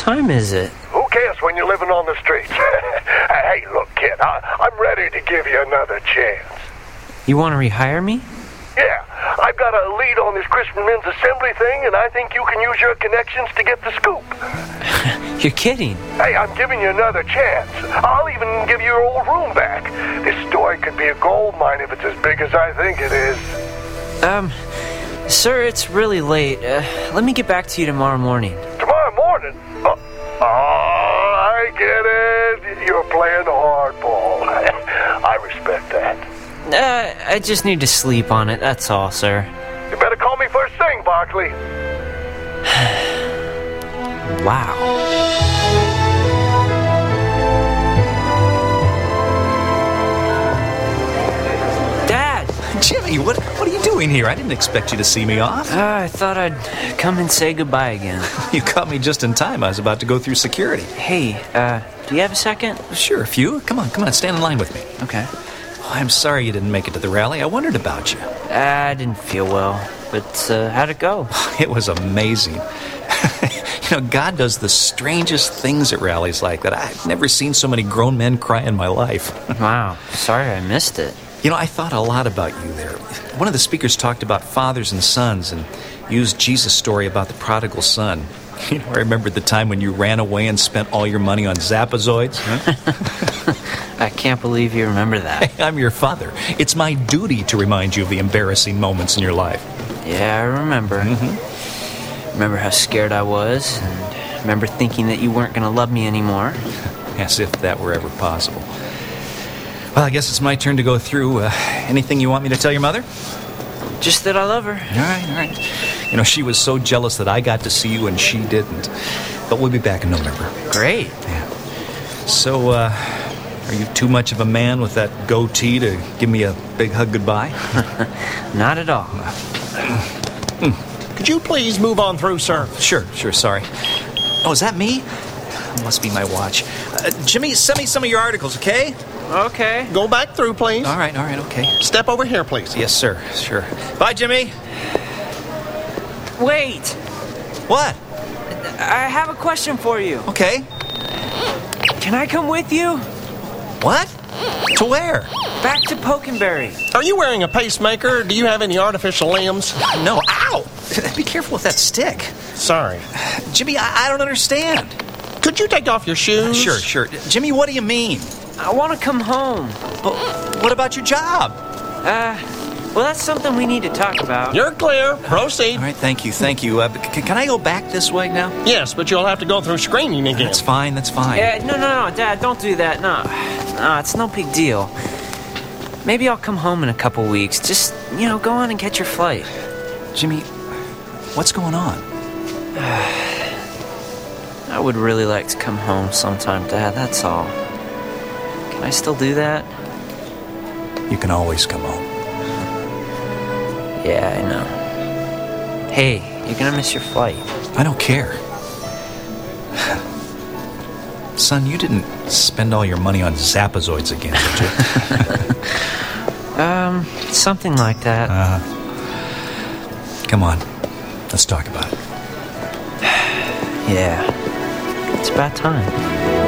time is it? Who cares when you're living on the streets? Hey, look, kid, I'm ready to give you another chance. You want to rehire me? Yeah, I've got a lead on this Christian Men's Assembly thing, and I think you can use your connections to get the scoop. You're kidding. Hey, I'm giving you another chance. I'll even give you your old room back. This story could be a gold mine if it's as big as I think it is. Sir, it's really late. Let me get back to you tomorrow morning. Tomorrow morning? Oh, I get it. You're playing hardball. I respect that. I just need to sleep on it, that's all, sir. You better call me first thing, Barkley. Wow. Dad! Jimmy, what are you doing here? I didn't expect you to see me off. I thought I'd come and say goodbye again. You caught me just in time. I was about to go through security. Hey, do you have a second? Sure, a few. Come on, stand in line with me. Okay. Oh, I'm sorry you didn't make it to the rally. I wondered about you. I didn't feel well, but how'd it go? It was amazing. God does the strangest things at rallies like that. I've never seen so many grown men cry in my life. Wow, sorry I missed it. I thought a lot about you there. One of the speakers talked about fathers and sons and used Jesus' story about the prodigal son. I remembered the time when you ran away and spent all your money on Zapazoids. Huh? I can't believe you remember that. Hey, I'm your father. It's my duty to remind you of the embarrassing moments in your life. Yeah, I remember. Mm-hmm. Remember how scared I was, and remember thinking that you weren't going to love me anymore. As if that were ever possible. Well, I guess it's my turn to go through. Anything you want me to tell your mother? Just that I love her. All right. She was so jealous that I got to see you and she didn't. But we'll be back in November. Great. Yeah. So, are you too much of a man with that goatee to give me a big hug goodbye? Not at all. Could you please move on through, sir? Sure, sorry. Oh, is that me? Must be my watch. Jimmy, send me some of your articles, okay? Okay. Go back through, please. All right, okay. Step over here, please. Yes, sir, sure. Bye, Jimmy. Wait! What? I have a question for you. Okay. Can I come with you? What? To where? Back to Pokenberry. Are you wearing a pacemaker? Do you have any artificial limbs? No, ow! Be careful with that stick. Sorry. Jimmy, I don't understand. Could you take off your shoes? Sure. Jimmy, what do you mean? I want to come home. But what about your job? Well, that's something we need to talk about. You're clear. Proceed. All right, thank you. Can I go back this way now? Yes, but you'll have to go through screening again. That's fine. Yeah, no, Dad, don't do that. No, it's no big deal. Maybe I'll come home in a couple weeks. Just, go on and get your flight. Jimmy, what's going on? I would really like to come home sometime, Dad, that's all. Can I still do that? You can always come home. Yeah, I know. Hey, you're gonna miss your flight. I don't care. Son, you didn't spend all your money on Zapazoids again, did you? Something like that. Come on. Let's talk about it. Yeah. It's about time.